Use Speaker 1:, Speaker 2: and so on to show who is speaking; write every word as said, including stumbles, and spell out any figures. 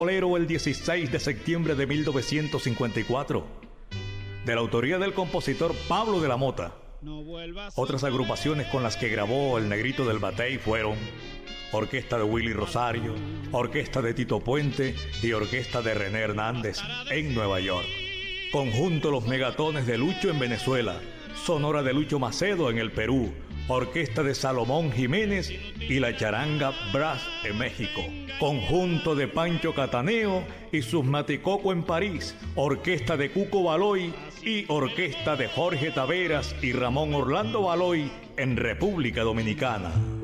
Speaker 1: Bolero el dieciséis de septiembre de mil novecientos cincuenta y cuatro, de la autoría del compositor Pablo de la Mota. Otras agrupaciones con las que grabó el Negrito del Batey fueron Orquesta de Willy Rosario, Orquesta de Tito Puente y Orquesta de René Hernández en Nueva York. Conjunto Los Megatones de Lucho en Venezuela, Sonora de Lucho Macedo en el Perú, Orquesta de Salomón Jiménez y la Charanga Brass en México. Conjunto de Pancho Cataneo y sus Maticoco en París, Orquesta de Cuco Baloy y Orquesta de Jorge Taveras y Ramón Orlando Baloy en República Dominicana.